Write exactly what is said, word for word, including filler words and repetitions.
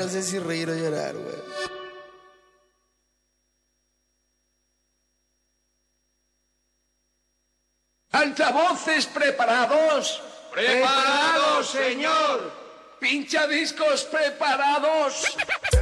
no sé si reír o llorar, güey. Altavoces preparados. ¡Preparados, señor! Pinchadiscos preparados.